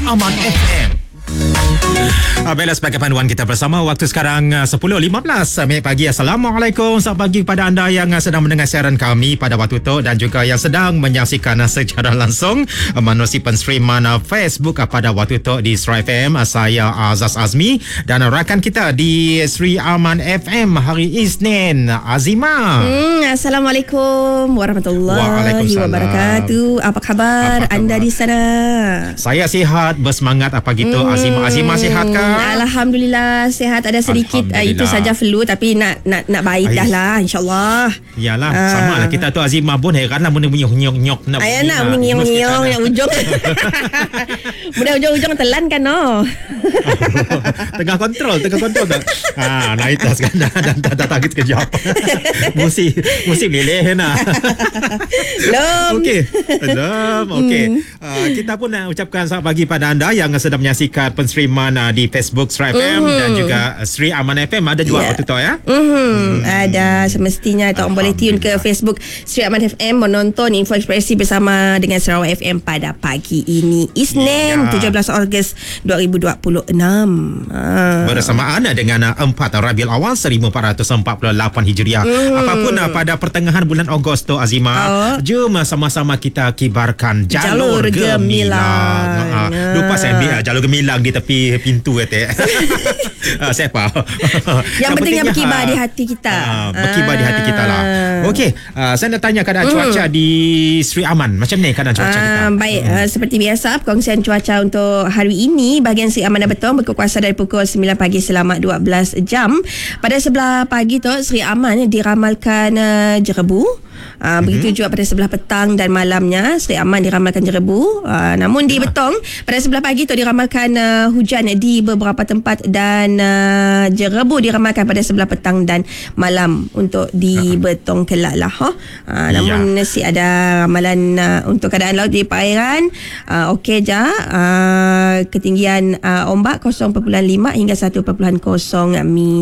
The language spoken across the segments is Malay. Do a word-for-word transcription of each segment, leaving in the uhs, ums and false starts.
Aman F M. Uh, Bella sebagai panduan kita bersama. Waktu sekarang uh, sepuluh lima belas minit pagi. Assalamualaikum. Selamat pagi kepada anda yang uh, sedang mendengar siaran kami pada waktu itu dan juga yang sedang menyaksikan uh, secara langsung uh, menerusi penstreaman uh, Facebook uh, pada waktu itu di Sri F M. Uh, saya Azaz Azmi dan uh, rakan kita di Sri Aman F M hari Isnin, Azima. Hmm, Assalamualaikum warahmatullahi wabarakatuh. Apa khabar, Apa khabar anda di sana? Saya sihat, bersemangat apa gitu. Hmm. Azima, Azima sihat kah? Alhamdulillah sihat. Ada sedikit uh, itu saja flu tapi nak nak nak baik dah lah, insyaAllah. Yalah, uh. sama lah kita tu. Azima pun heran lah, muna nyok-nyok nak ayah nak nyok-nyok nak ujung. Mudah ujung-ujung telan kan no. Tengah kontrol, tengah kontrol tak. Ha, naik tas kan dan tak tak sekejap. Mesti mesti milih nak. Lom. Okey. Lom. Okey. Hmm. Uh, kita pun nak ucapkan selamat pagi pada anda yang sedang menyaksikan penstreaman uh, di Facebook Sri F M mm-hmm. dan juga uh, Sri Aman F M. Ada juga yeah. waktu tu ya. Mm-hmm. Hmm. Ada semestinya atau boleh tune ke Facebook Sri Aman F M menonton Info Ekspresi bersama dengan Sarawak F M pada pagi ini Isnin yeah. tujuh belas Ogos dua ribu dua puluh enam. Ah. Bersamaan dengan uh, empat Rabiul Awal seribu empat ratus empat puluh lapan Hijriah. Mm. Apapun uh, pada pertengahan bulan Ogos tu Azima, oh. jom uh, sama-sama kita kibarkan jalur, jalur gemilang. gemilang. Uh, uh. Lupa saya ambil uh, jalur gemilang di tepi pintu kata. uh, saya apa? Yang, Yang penting yang berkibar uh, di hati kita. Uh, berkibar uh. di hati kita lah. Okey, uh, saya nak tanya keadaan mm. cuaca di Sri Aman. Macam ni keadaan cuaca uh, kita? Baik, mm. uh, seperti biasa perkongsian cuaca untuk hari ini bahagian Sri Aman dan Betong berkuasa dari pukul sembilan pagi selama dua belas jam. Pada sebelah pagi tu Sri Aman diramalkan uh, jerebu. Uh, mm-hmm. Begitu juga pada sebelah petang dan malamnya Sri Aman diramalkan jerebu. Uh, namun di Betong pada sebelah pagi tu diramalkan uh, hujan di beberapa tempat dan uh, jerebu diramalkan pada sebelah petang dan malam untuk di Betong kelak lah. Huh? Uh, namun yeah. si ada ramalan uh, untuk keadaan laut di perairan uh, okey je. Uh, ketinggian uh, ombak kosong perpuluhan lima hingga satu perpuluhan kosong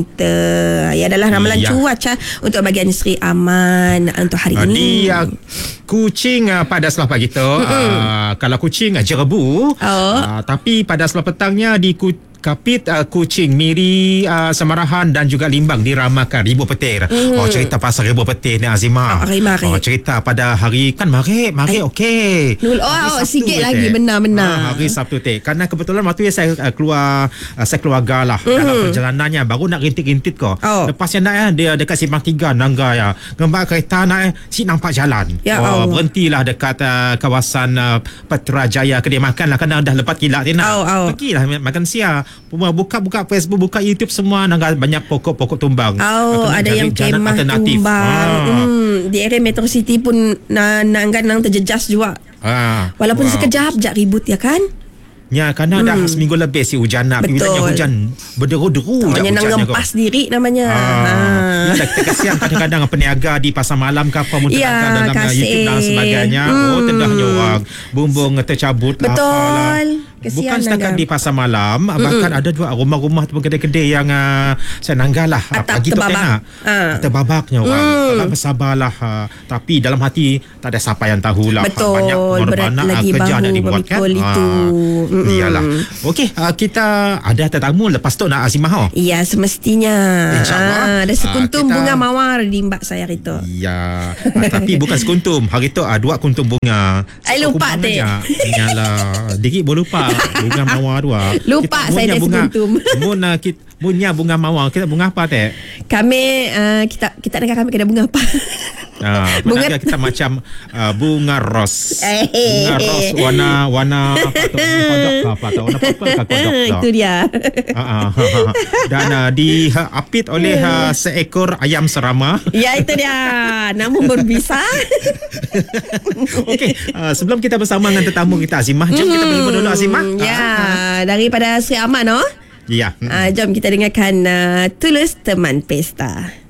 meter. Ia adalah ramalan yeah. cuaca untuk bahagian Sri Aman untuk hari uh, ini. Di uh, Kuching uh, pada sebelah pagi tu uh, kalau Kuching uh, jerebu. Oh. Uh, tapi pada sebelah petangnya di Kuching Kapit, uh, Kuching, Miri, uh, Samarahan dan juga Limbang diramalkan ribu petir. Mm. Oh, cerita pasal ribu petir ni Azima. Oh, oh, cerita pada hari kan mari, mari okey. Oh, oh sikit lagi benar-benar. Ha, hari Sabtu teh. Kerana kebetulan waktu saya uh, keluar uh, saya keluarga lah mm. dalam perjalanannya baru nak rintit-rintit ko. Oh. Lepas yang nak eh, dia dekat Simpang Tiga Nangga ya. Gembar kereta nak eh, si nampak jalan. Ya, oh, berhentilah dekat uh, kawasan uh, Putrajaya kedai makan lah kerana dah lepas kilat dia nak. Oh, oh. Pergilah makan siang. Buka-buka Facebook, buka YouTube semua nangga banyak pokok-pokok tumbang. Oh, ada yang kemah tumbang. Ah. Hmm, di area Metro City pun nangga nang terjejas juga. Ah. Walaupun wow. sekejap jak ribut ya kan? Ya, kerana hmm. dah seminggu lebih si hujan nak. Bila hujan berderu-deru je hujannya. Ngempas diri namanya. Ha. Kita, kita kasihan kadang-kadang peniaga di pasar malam ke apa muntahkan ya, dalam kasih. YouTube dan sebagainya. Hmm. Oh, tendahnya orang bumbung tercabut lah. Betul. Kesian bukan setakat di pasar malam, mm-mm. bahkan ada juga rumah-rumah ataupun kedai-kedai yang uh, saya nanggal lah pagi tu tengah uh. terbabaknya orang. Mm. Tak bersabarlah uh, tapi dalam hati tak ada siapa yang tahulah. Betul. Banyak pengorbanan uh, kerja nak dibuat kan. Itu. Uh, iyalah. Okey, uh, kita ada tetamu lepas tu nak Azimah. Iya, semestinya. InsyaAllah. Uh, ada sekuntum uh, kita... bunga mawar di mbak saya hari tu. Ya, uh, tapi bukan sekuntum. Hari tu uh, dua kuntum bunga. Saya lupa teh. Iyalah. Dikit boleh lupa. Bunga mawar dua. Lupa kita saya dah sekuntum. Bunga kita punya bunga mawar. Kita bunga apa teh? Kami uh, kita kita dengan kami kena bunga apa? Ah, bunga kita macam uh, bunga ros. Bunga ros warna warna kodok apa atau warna purple ke kodok. Itu dia. Uh, uh, uh, dan uh, diapit oleh uh, seekor ayam serama. Ya, itu dia. Namun berbisa. Okey, uh, sebelum kita bersama dengan tetamu kita Azimah, jom kita berjumpa dulu Azimah. Ya, uh, daripada Sri Aman oh. Ya. Uh, jom kita dengarkan uh, Tulus Teman Pesta.